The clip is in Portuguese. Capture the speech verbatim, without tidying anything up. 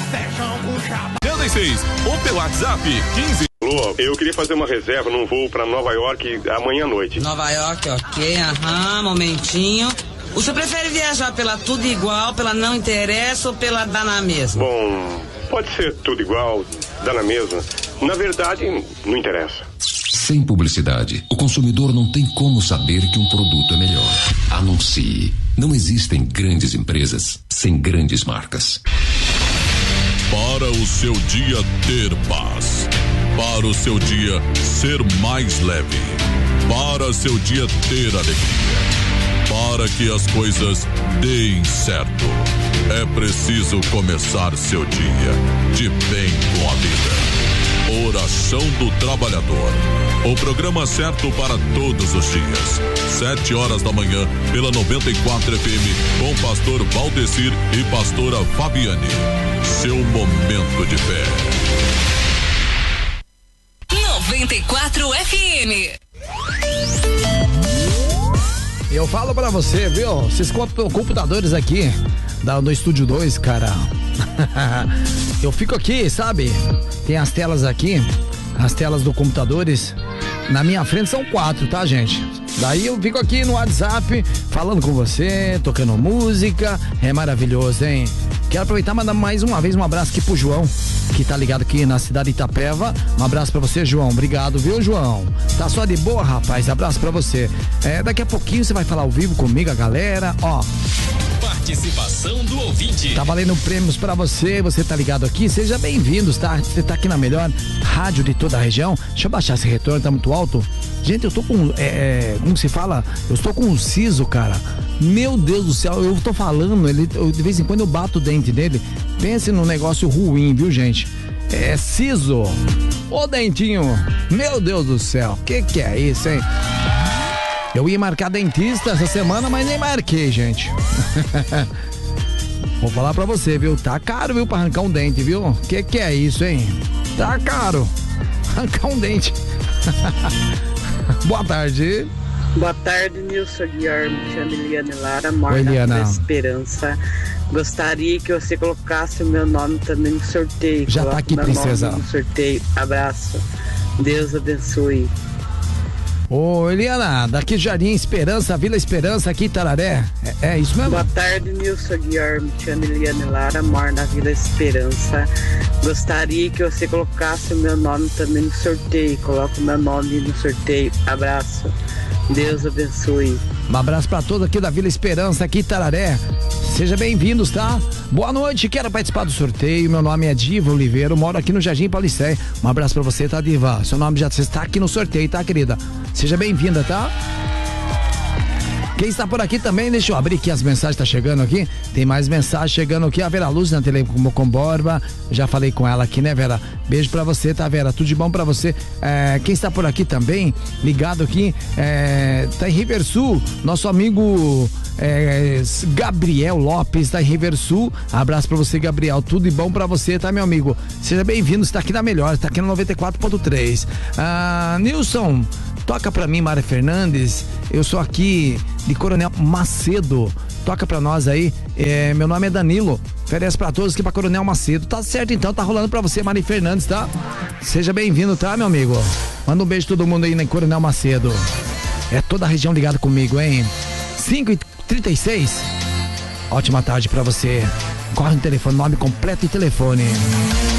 trinta e seis ou pelo WhatsApp quinze. Alô, eu queria fazer uma reserva num voo pra Nova York amanhã à noite. Nova York, ok, aham, momentinho. O senhor prefere viajar pela tudo igual, pela não interessa ou pela dá na mesma? Bom, pode ser tudo igual, dá na mesma. Na verdade, não interessa. Sem publicidade, o consumidor não tem como saber que um produto é melhor. Anuncie. Não existem grandes empresas sem grandes marcas. Para o seu dia ter paz. Para o seu dia ser mais leve. Para seu dia ter alegria. Para que as coisas deem certo. É preciso começar seu dia de bem com a vida. Oração do Trabalhador. O programa certo para todos os dias. Sete horas da manhã, pela noventa e quatro F M, com pastor Valdecir e pastora Fabiane. Seu momento de fé. noventa e quatro F M. Eu falo pra você, viu? Esses computadores aqui da, no Estúdio dois, cara. Eu fico aqui, sabe? Tem as telas aqui, as telas do computadores. Na minha frente são quatro, tá, gente? Daí eu fico aqui no WhatsApp falando com você, tocando música. É maravilhoso, hein? Quero aproveitar e mandar mais uma vez um abraço aqui pro João, que tá ligado aqui na cidade de Itapeva. Um abraço pra você, João. Obrigado, viu, João? Tá só de boa, rapaz? Abraço pra você. É, daqui a pouquinho você vai falar ao vivo comigo, a galera. Ó, participação do ouvinte. tá valendo prêmios pra você, você tá ligado aqui? Seja bem-vindos, tá? Você tá aqui na melhor rádio de toda a região. Deixa eu baixar esse retorno, tá muito alto. Gente, eu tô com, é, é, como se fala? Eu estou com um siso, cara. Meu Deus do céu, eu tô falando, ele, eu, de vez em quando eu bato o dente dele. Pense num negócio ruim, viu, gente? É siso. Ô, dentinho, meu Deus do céu, que que é isso, hein? Eu ia marcar dentista essa semana, mas nem marquei, gente. Vou falar pra você, viu? Tá caro, viu, pra arrancar um dente, viu? Que que é isso, hein? Tá caro. Arrancar um dente. Boa tarde. Boa tarde, Nilson Guilherme, chamo Eliane Lara, moro na Esperança. Gostaria que você colocasse o meu nome também no sorteio. Já tá aqui, princesa. No sorteio. Abraço. Deus abençoe. Ô, Eliana, daqui de Jardim Esperança, Vila Esperança, aqui em Tararé. É, é isso mesmo? Boa tarde, Nilson Guilherme, chamo Eliane Lara, moro na Vila Esperança. Gostaria que você colocasse o meu nome também no sorteio. Coloca o meu nome no sorteio. Abraço. Deus abençoe. Um abraço pra todos aqui da Vila Esperança, aqui em Tararé. Sejam bem-vindos, tá? Boa noite, quero participar do sorteio. Meu nome é Diva Oliveira, eu moro aqui no Jardim Paulicé. Um abraço pra você, tá, Diva? Seu nome já está aqui no sorteio, tá, querida? Seja bem-vinda, tá? Quem está por aqui também, deixa eu abrir aqui as mensagens, tá chegando aqui. Tem mais mensagens chegando aqui. A Vera Luz na Telecom Borba. Já falei com ela aqui, né, Vera? Beijo pra você, tá, Vera? Tudo de bom pra você. É, quem está por aqui também, ligado aqui, é, tá em Riversul, nosso amigo é, Gabriel Lopes, tá em Riversul. Abraço pra você, Gabriel. Tudo de bom pra você, tá, meu amigo? Seja bem-vindo, você tá aqui na melhor, você tá aqui no noventa e quatro ponto três. Ah, Nilson, toca pra mim, Mara Fernandes. Eu sou aqui de Coronel Macedo. Toca pra nós aí. É, meu nome é Danilo. Oferece pra todos aqui pra Coronel Macedo. Tá certo então, tá rolando pra você, Mari Fernandes, tá? Seja bem-vindo, tá, meu amigo? Manda um beijo todo mundo aí na Coronel Macedo. É toda a região ligada comigo, hein? cinco e trinta e seis. Ótima tarde pra você. Corre no telefone, nome completo e telefone.